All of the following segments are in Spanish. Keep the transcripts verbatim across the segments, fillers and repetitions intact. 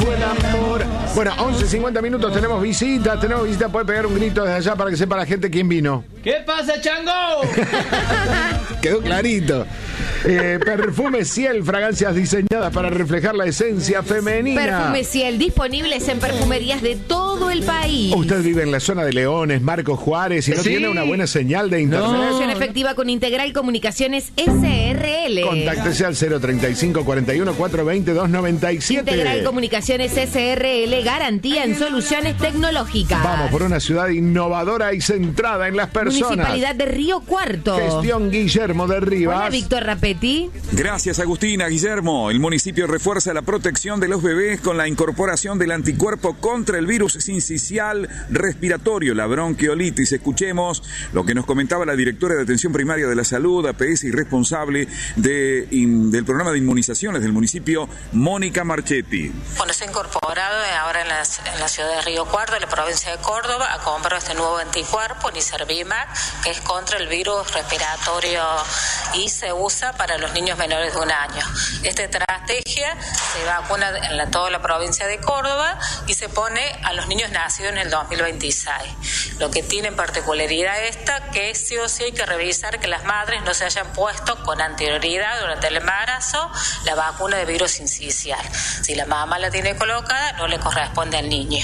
fue el amor. Bueno, once cincuenta minutos, tenemos visita, tenemos visita, puede pegar un grito desde allá para que sepa la gente quién vino. ¿Qué pasa, Chango? Quedó clarito. Eh, Perfume Ciel, fragancias diseñadas para reflejar la esencia femenina. Perfume Ciel, disponibles en perfumerías de todo el país. Usted vive en la zona de Leones, Marcos Juárez y no Sí. tiene una buena señal de internet. Solución efectiva con Integral Comunicaciones S R L. Contáctese al cero treinta y cinco cuarenta y uno cuatrocientos veinte dos noventa y siete. Integral Comunicaciones S R L, garantía en soluciones tecnológicas. Vamos por una ciudad innovadora y centrada en las personas. Municipalidad de Río Cuarto. Gestión Guillermo de Rivas. Hola, Víctor Rapetti. Gracias, Agustina. Guillermo, el municipio refuerza la protección de los bebés con la incorporación del anticuerpo contra el virus sincicial respiratorio, la bronquiolitis. Escuchemos lo que nos comentaba la directora de Atención Primaria de la Salud, A P S y responsable de, in, del programa de inmunizaciones del municipio, Mónica Marchetti. Bueno, se ha incorporado ahora en la, en la ciudad de Río Cuarto, en la provincia de Córdoba, a comprar este nuevo anticuerpo, Nicervimac, que es contra el virus respiratorio y se usa para los niños menores de un año. Esta estrategia se vacuna en la, toda la provincia de Córdoba y se pone a los niños nacidos en el dos mil veintiséis. Lo que tiene en particularidad esta, que sí o sí hay que revisar que las madres no se hayan puesto con anterioridad durante el embarazo la vacuna de virus sincicial. Si la mamá la tiene colocada, no le corresponde al niño.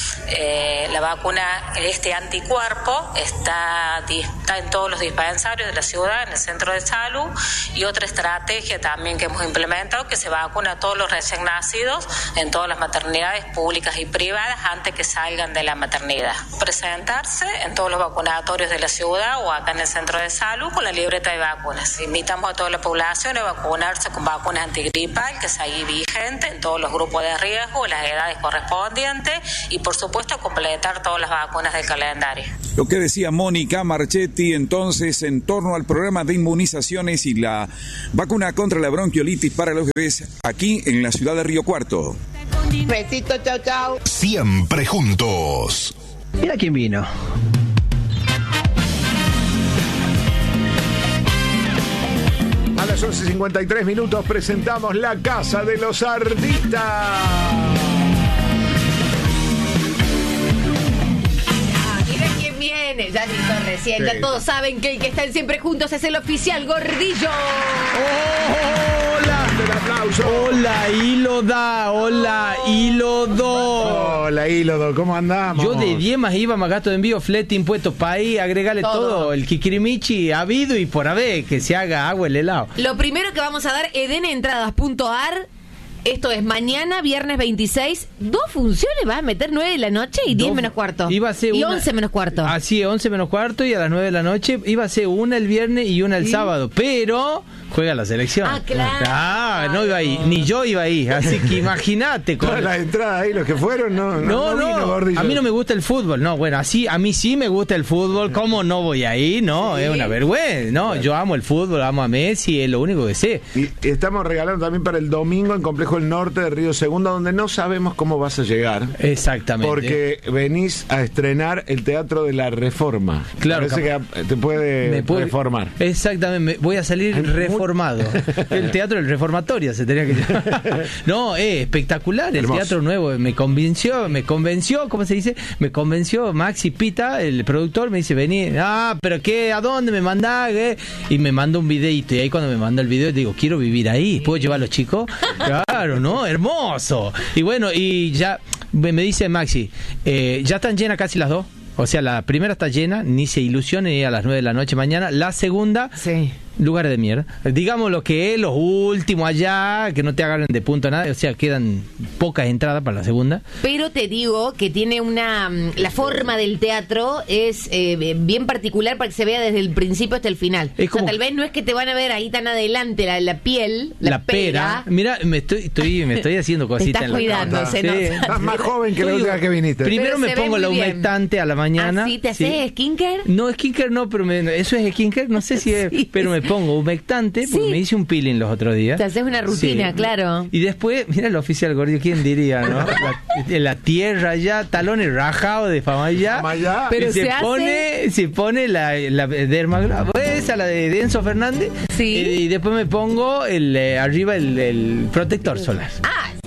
Eh, la vacuna, este anticuerpo, está, está en todos los dispensarios de la ciudad, en el centro de salud, y otra estrategia también que hemos implementado, que se vacuna a todos los recién nacidos en todas las maternidades públicas y privadas antes que salgan de la maternidad. Presentarse en todos los vacunatorios de la ciudad o acá en el centro de salud con la libreta de vacunas. Invitamos a toda la población a vacunarse con vacunas antigripal, que es ahí vigente en todos los grupos de riesgo, las edades correspondientes, y por supuesto completar todas las vacunas del calendario. Lo que decía Mónica Marchetti entonces en torno al programa de inmunizaciones y la vacuna contra la bronquiolitis para los bebés aquí en la ciudad de Río Cuarto. Besito, chau, chau. Siempre juntos. Mira quién vino. A las once cincuenta y tres minutos presentamos La Casa de los Artistas. Viene, ya dijo recién, Sí. ya todos saben que el que están siempre juntos es el oficial Gordillo. Hola. Un aplauso. Hola, Iloda. Hola, Ilodo. Hola, Ílodo, ¿cómo andamos? Yo de diez más IVA más gasto de envío, flete, impuestos, país, agregale todo. Todo. el kikirimichi habido y por haber, que se haga agua el helado. Lo primero que vamos a dar, edenentradas punto a r. Esto es mañana, viernes veintiséis. Dos funciones, vas a meter nueve de la noche y diez Dos- menos cuarto. Iba a ser y una- once menos cuarto. Así, once menos cuarto y a las nueve de la noche. Iba a ser una el viernes y una el sábado. Pero juega la selección. Ah, claro. Ah, no iba ahí. Ni yo iba ahí. Así que imagínate. con- Todas las entradas ahí, los que fueron, no, No, no, vino Gordillo. a mí no me gusta el fútbol. No, bueno, así, a mí sí me gusta el fútbol. ¿Cómo no voy ahí? No, Sí. es una vergüenza. No, yo amo el fútbol, amo a Messi, es lo único que sé. Y y estamos regalando también para el domingo en Complejo El Norte de Río Segundo, donde no sabemos cómo vas a llegar. Exactamente. Porque venís a estrenar el Teatro de la Reforma. Claro, Parece que te puede, Me puede- reformar. Exactamente, me- voy a salir Hay mu- reformado. El teatro del reformatorio se tenía que llamar. No, es espectacular, el Hermoso. teatro nuevo. Me convenció, me convenció, ¿cómo se dice? Me convenció Maxi Pita, el productor, me dice, vení, ah, pero qué, ¿a dónde me mandás? ¿Qué? Y me manda un videito, y ahí cuando me manda el video, digo, quiero vivir ahí, ¿puedo llevar a los chicos? Claro, ¿no? Hermoso. Y bueno, y ya, me me dice Maxi, eh, ya están llenas casi las dos. O sea, la primera está llena, ni se ilusione, y a las nueve de la noche mañana. La segunda, Sí. lugares de mierda. Digamos lo que es, los últimos allá, que no te agarren de punto a nada. O sea, quedan pocas entradas para la segunda. Pero te digo que tiene una... mm, La forma del teatro es eh, bien particular para que se vea desde el principio hasta el final. Es como- O sea, tal vez no es que te van a ver ahí tan adelante la, la piel, la, La, pera. Mira, me estoy, estoy, me estoy haciendo cositas estás en la cuidando, cara. se Sí. nota. Estás más joven que la última vez que viniste. Primero Pero me se ve pongo muy la bien. humectante a la mañana. ¿Ah, sí? ¿Te haces skincare? No, skincare no, pero me, eso es skincare, no sé si es, Sí. pero me pongo humectante porque Sí. me hice un peeling los otros días. Te haces una rutina, Sí. claro. Y después, mira el oficial Gordillo, ¿quién diría, no? La, la tierra ya, talones rajados de Famayá. Famayá. Pero y se, se hace- pone, se pone la, la dermagrama, esa, la de Enzo Fernández. Sí. Y, y después me pongo el eh, arriba el, el protector solar. Ah, es rico.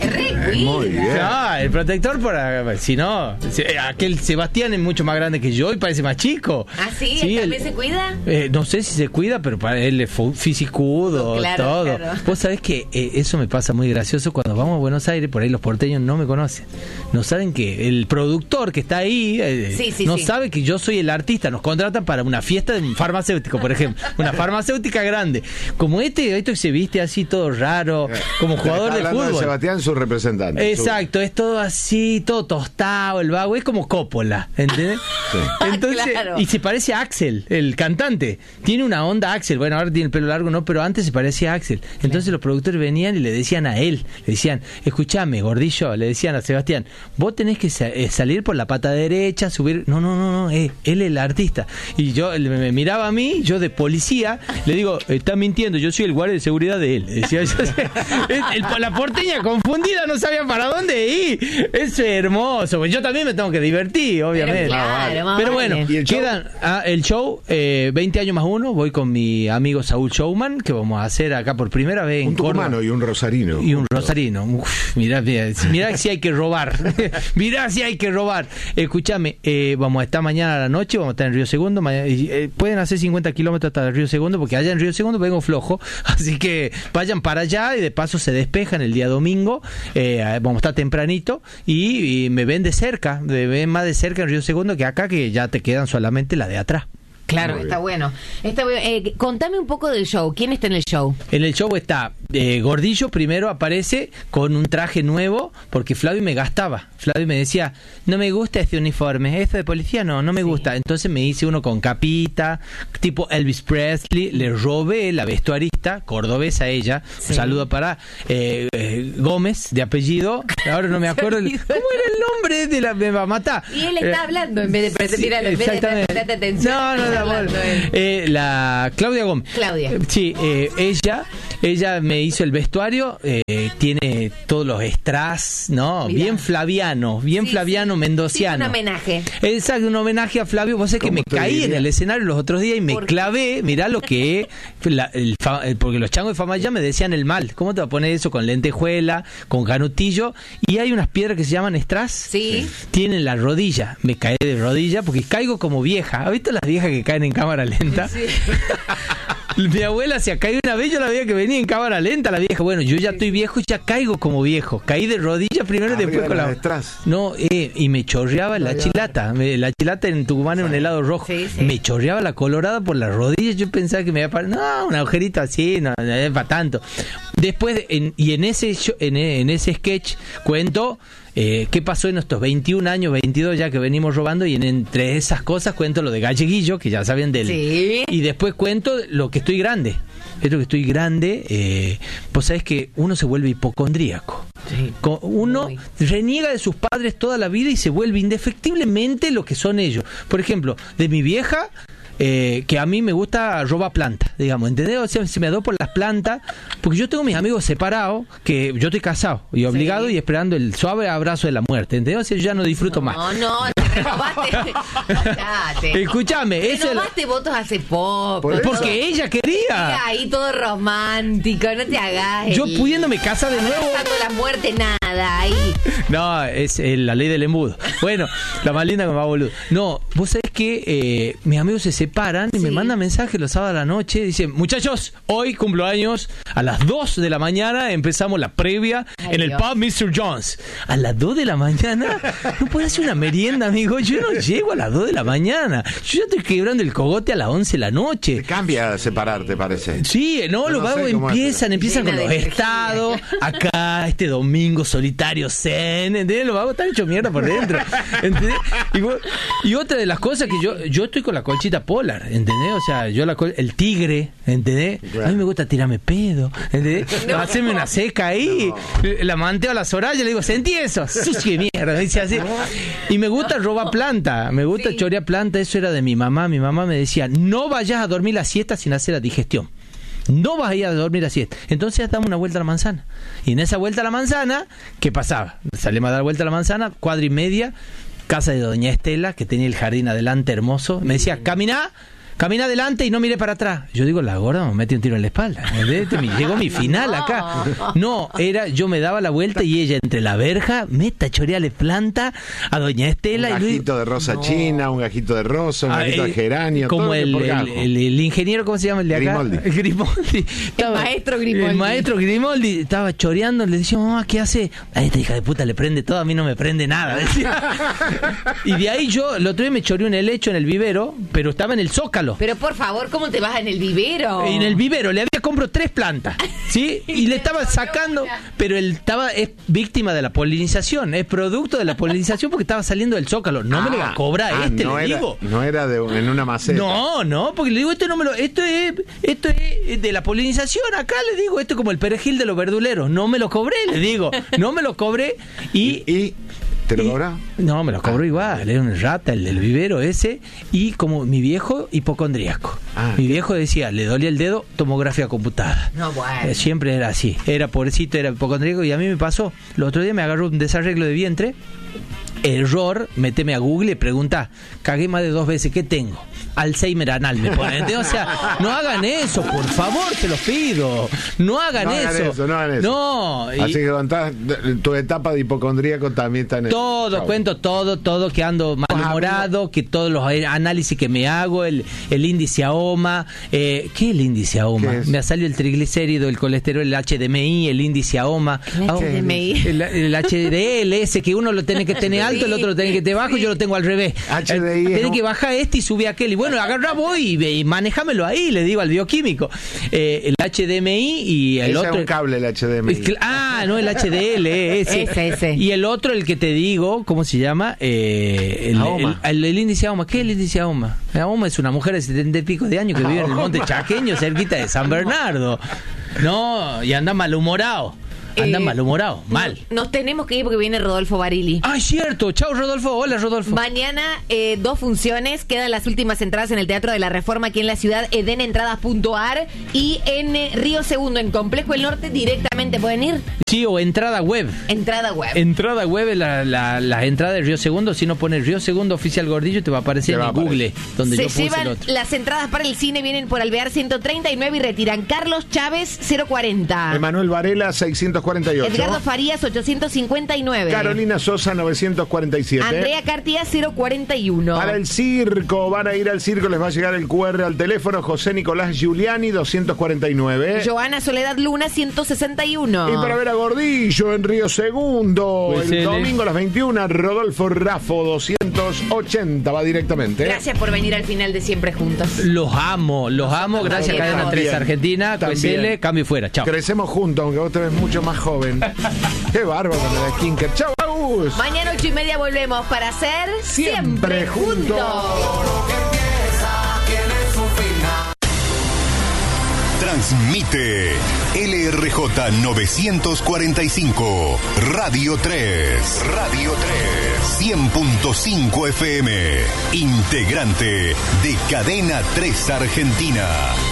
Muy bien. Ah, el protector para, si no, aquel Sebastián es mucho más grande que yo y parece más chico. ¿Ah, sí? Sí, ¿Él él- también se cuida? Eh, no sé si se cuida, pero para él es fu- fisicudo, Claro, todo. claro. Vos sabés que eh, eso me pasa muy gracioso cuando vamos a Buenos Aires, por ahí los porteños no me conocen. No saben que el productor que está ahí eh, Sí, sí, no sí. sabe que yo soy el artista. Nos contratan para una fiesta de un farmacéutico, por ejemplo. Una farmacéutica grande. Como este, esto que se viste así todo raro, como jugador Está de hablando fútbol. Sebastián, su representante. Exacto, es todo así, todo tostado, el vago, es como Coppola, ¿entendés? Sí. Entonces, Claro. y se parece a Axel, el cantante. Tiene una onda Axel, bueno, ahora tiene el pelo largo, no, pero antes se parecía a Axel. Entonces los productores venían y le decían a él, le decían, escúchame, gordillo, le decían a Sebastián, vos tenés que sa- eh, salir por la pata derecha, subir, no, no, no, no, eh, él es el artista. Y yo, él me, me miraba a mí, yo de policía, le digo, está mintiendo, yo soy el guardia de seguridad de él. Decía, yo, el- el- la porteña confundida no sabía para dónde ir. Eso es hermoso, pues yo también me tengo que divertir, obviamente. Pero claro, más Pero vale. bueno, ¿Y el show? quedan ah, el show, eh, veinte años más uno, voy con mi amigo Saúl Showman, que vamos a hacer acá por primera vez en Un Córdoba. tucumano y un rosarino. Y un rosarino. Uf, mirá, mirá, mirá si hay que robar. Mirá si hay que robar. Escúchame, eh, vamos a estar mañana a la noche, vamos a estar en Río Segundo. mañana- y, eh, pueden hacer cincuenta kilómetros hasta el Río Segundo, porque allá en Río Segundo vengo flojo. Así que vayan para allá y de paso se despejan el día domingo. Eh, vamos a estar tempranito y, y me ven de cerca, me ven más de cerca en Río Segundo que acá, que ya te quedan solamente la de atrás. Claro, Muy está bien. bueno. Está bueno. Eh, contame un poco del show. ¿Quién está en el show? En el show está eh, Gordillo, primero aparece con un traje nuevo, porque Flavio me gastaba. Flavio me decía, no me gusta este uniforme, esto de policía no, no me gusta. Entonces me hice uno con capita, tipo Elvis Presley, le robé la vestuarista, cordobesa ella, Sí. un saludo para eh, eh, Gómez, de apellido, ahora no me acuerdo, el- olvidó. ¿cómo era el nombre de la, me va a matar? Y él está Eh, hablando en vez de Sí, miralo, en vez de exactamente. prestarte atención. No, no, está no, hablando bueno. él. Eh, la Claudia Gómez. Claudia. Eh, Sí, eh, ella, ella me hizo el vestuario, eh, tiene todos los strass, ¿no? Mirá. Bien flaviano, bien Sí, flaviano sí. mendociano. Sí, un homenaje. Exacto, un homenaje a Flavio. Vos sabés que ¿Cómo me te caí diría? en el escenario los otros días y me ¿Por qué? clavé, mirá lo que es, la- el fa- el- porque los changos de fama ya me decían el mal. ¿Cómo te va a poner eso con lentejuela, con canutillo? Y hay unas piedras que se llaman strass. Sí. Tienen la rodilla. Me caí de rodilla porque caigo como vieja. ¿Has visto las viejas que caen en cámara lenta? Sí. Mi abuela se ha caído una vez, yo la veía que venía en cámara lenta, la vieja. Bueno, yo ya estoy viejo y ya caigo como viejo. Caí de rodillas primero y Arriba después de con las la... detrás. No, eh, y me chorreaba la chilata. Me- la chilata en Tucumán es un helado rojo. Sí, sí. Me chorreaba la colorada por las rodillas. Yo pensaba que me iba a parar. No, un agujerito así, no, no es para tanto. Después, de- en- y en ese, show- en, en ese sketch cuento... Eh, ¿qué pasó en estos veintiún años, veintidós ya que venimos robando? Y en, entre esas cosas cuento lo de Galleguillo, que ya saben del... Sí. Y después cuento lo que estoy grande. Esto que estoy grande, eh, vos sabés que uno se vuelve hipocondríaco. Sí. Co- Uno Muy. reniega de sus padres toda la vida y se vuelve indefectiblemente lo que son ellos. Por ejemplo, de mi vieja... Eh, que a mí me gusta robar plantas, digamos, ¿entendés? O sea, se me adopto por las plantas, porque yo tengo mis amigos separados, que yo estoy casado y obligado Sí. y esperando el suave abrazo de la muerte, ¿entendés? O sea, yo ya no disfruto más. No, no, te renovaste. Cállate. Escúchame, eso es... Renovaste votos hace poco. Por eso. Porque ella quería. Mira, ahí todo romántico, no te hagas. Yo el- pudiéndome casar de nuevo. Abrazando la muerte, nada, ahí. No, es eh, la ley del embudo. Bueno, la más linda que me va boludo. No, vos sabés que eh, mis amigos se separan y Sí. me mandan mensajes los sábados a la noche. Dicen, muchachos, hoy cumplo años. A las dos de la mañana empezamos la previa Ay, en el Dios. pub mister Jones. A las dos de la mañana. No puedes hacer una merienda, amigo. Yo no llego a las dos de la mañana. Yo ya estoy quebrando el cogote a las once de la noche. Te cambia a separarte, parece. Sí, no, Yo los no sé vagos cómo empiezan, hace. empiezan Llena con de los energía. estados, acá, este domingo solitario zen, ¿entendés? Los vagos están hechos mierda por dentro, ¿entendés? Y, vos- y otra de las cosas que yo, yo estoy con la colchita polar, ¿entendés? O sea, yo la col- el tigre, ¿entendés? A mí me gusta tirarme pedo, ¿entendés? No. Hacerme una seca ahí, la manteo a la Soraya, le digo, sentí eso, sucio de mierda, me dice así. Y me gusta robar planta, me gusta Sí. chorear planta, eso era de mi mamá, mi mamá me decía, no vayas a dormir la siesta sin hacer la digestión. No vas a ir a dormir a siesta. Entonces damos una vuelta a la manzana. Y en esa vuelta a la manzana, ¿qué pasaba? Salimos a dar vuelta a la manzana, cuadra y media, casa de doña Estela, que tenía el jardín adelante hermoso. Me decía, caminá, camina adelante y no mire para atrás. Yo digo, la gorda me mete un tiro en la espalda. Llegó mi final acá. No, era, yo me daba la vuelta y ella entre la verja, me tachoreale planta a doña Estela. Un gajito y de rosa no. china, un gajito de rosa, un ah, gajito eh, de geranio. Como el, el, el, el ingeniero, ¿cómo se llama el de acá? Grimaldi. Grimaldi. Estaba, el maestro Grimaldi. El maestro Grimaldi estaba choreando, le decía, mamá, ¿qué hace? A esta hija de puta le prende todo, a mí no me prende nada. Decía. Y de ahí yo, el otro día me choreé un helecho en el vivero, pero estaba en el Zócalo. Pero por favor, ¿cómo te vas en el vivero? En el vivero, le había comprado tres plantas, ¿sí? Y le estaba sacando, pero él estaba, es víctima de la polinización, es producto de la polinización porque estaba saliendo del Zócalo. No ah, me lo va a cobrar ah, este, no le era, digo. No era de, en una maceta. No, no, porque le digo, esto no me lo, esto es, esto es de la polinización, acá le digo, esto es como el perejil de los verduleros, no me lo cobré, le digo, no me lo cobré y... y, y ¿te lo cobró? No, me lo cobró ah. igual, era un rata el del vivero ese, y como mi viejo hipocondríaco. Ah, mi viejo decía, le dolía el dedo, tomografía computada. No, bueno. Eh, siempre era así, era pobrecito, era hipocondríaco, y a mí me pasó, el otro día me agarró un desarreglo de vientre, error, méteme a Google y pregunta, cagué más de dos veces, ¿qué tengo? Alzheimer anal me ponen. O sea, no hagan eso, por favor, te los pido. No hagan, no eso. hagan eso. No hagan eso. No. Así y... que contás, tu etapa de hipocondríaco también está en todo, eso. Cuento todo, todo, que ando malhumorado, que todos los análisis que me hago, el, el índice AOMA. Eh, ¿Qué es el índice AOMA? Me ha salido el triglicérido, el colesterol, el H D M I, el índice AOMA. El H D M I. El, el H D L, ese que uno lo tiene que tener alto, sí, el otro lo tiene que tener bajo, sí. Yo lo tengo al revés. H D I. Tiene que bajar este y subir aquel. Y bueno, agarra vos y, y manéjamelo ahí, le digo al bioquímico. Eh, el H D M I y el ese otro. Es un cable el H D M I. Ah, no, el H D L, ese. ese, ese. Y el otro, el que te digo, ¿cómo se llama? Eh, el, el, el, el índice AOMA. ¿Qué es el índice AOMA? La AOMA es una mujer de setenta y pico de años que vive en el Monte Chaqueño, cerquita de San Bernardo. No, y anda malhumorado. Andan eh, malhumorados, mal. Nos tenemos que ir porque viene Rodolfo Barili. Ah, es cierto. Chao, Rodolfo. Hola, Rodolfo. Mañana, eh, dos funciones. Quedan las últimas entradas en el Teatro de la Reforma aquí en la ciudad, eden entradas punto a r. Y en eh, Río Segundo, en Complejo El Norte, directamente pueden ir. Sí, o entrada web. Entrada web. Entrada web es la, la, la entrada de Río Segundo. Si no pones Río Segundo Oficial Gordillo, te va a aparecer en Google. Donde Se yo puse llevan el otro. Las entradas para el cine, vienen por Alvear ciento treinta y nueve y retiran Carlos Chávez cero cuarenta. Emanuel Varela seiscientos cuarenta y ocho. Edgardo Farías ochocientos cincuenta y nueve. Carolina Sosa novecientos cuarenta y siete. Andrea Cartía cero cuarenta y uno. Para el circo, van a ir al circo, les va a llegar el cu erre al teléfono. José Nicolás Giuliani doscientos cuarenta y nueve. Joana Soledad Luna ciento sesenta y uno. Y para ver a Gordillo en Río Segundo, pues el domingo a las veintiuna, Rodolfo Raffo doscientos ochenta va directamente. Gracias por venir al final de Siempre Juntos. Los amo, los amo. Gracias, Cadena tres Argentina. Q S L, cambio fuera. Chao. Crecemos juntos, aunque vos te ves mucho más joven. Qué bárbaro con la Skinker. Chau, Agus. Mañana ocho y media volvemos para hacer Siempre, Siempre juntos. Transmite L R J novecientos cuarenta y cinco, Radio tres. Radio tres. cien punto cinco F M. Integrante de Cadena tres Argentina.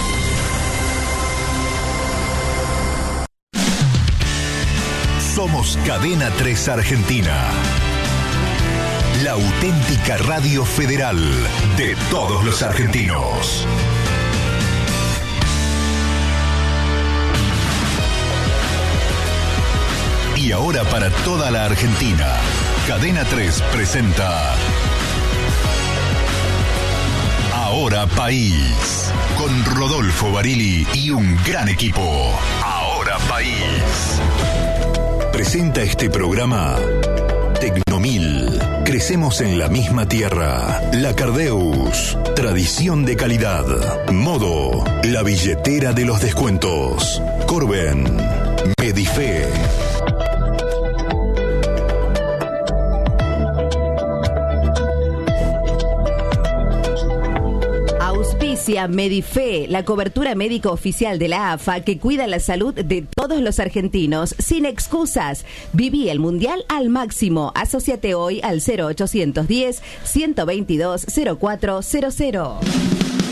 Somos Cadena tres Argentina, la auténtica radio federal de todos los argentinos. Y ahora para toda la Argentina, Cadena tres presenta Ahora País, con Rodolfo Barili y un gran equipo. Ahora País. Presenta este programa Tecnomil. Crecemos en la misma tierra. La Cardeus. Tradición de calidad. Modo. La billetera de los descuentos. Corben. Medife. Medife, la cobertura médica oficial de la A F A que cuida la salud de todos los argentinos sin excusas. Viví el Mundial al máximo. Asociate hoy al cero ochocientos diez, ciento veintidós, cero cuatro cero cero.